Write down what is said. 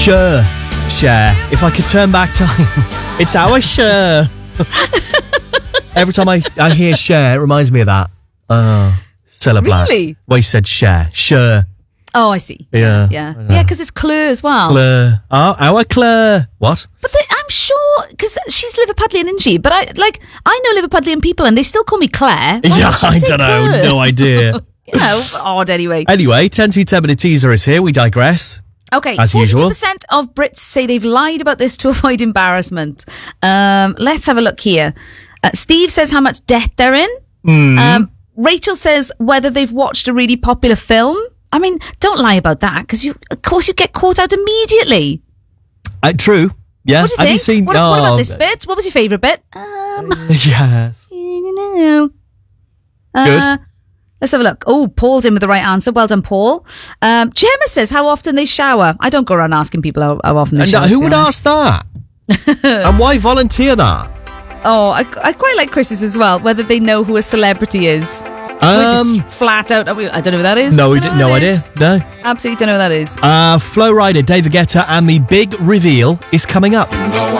Sure. If I could turn back time, it's our sure. Every time I hear share, it reminds me of that. Cilla Black. Really? Well, he said share. Sure. Oh, I see. Yeah. Yeah, because it's Claire as well. Claire. Oh, our Claire. What? But I'm sure, because she's Liverpudlian, isn't she? But I know Liverpudlian people and they still call me Claire. I don't know. Claire? No idea. Odd anyway. Anyway, 10 to 10 minute teaser is here. We digress. Okay, as usual. 42% of Brits say they've lied about this to avoid embarrassment. Let's have a look here. Steve says how much debt they're in. Rachel says whether they've watched a really popular film. I mean, don't lie about that, because of course you get caught out immediately. True. Yeah. What do you Have think? you seen? What about this bit? What was your favourite bit? Yes. Good. Let's have a look. Oh, Paul's in with the right answer. Well done, Paul. Gemma says how often they shower. I don't go around asking people how often they shower. Who would ask that? And why volunteer that? Oh, I quite like Chris's as well. Whether they know who a celebrity is. We're just flat out. I don't know who that is. No, we didn't. No idea. No. Absolutely don't know who that is. Flo Rida, David Guetta, and the big reveal is coming up.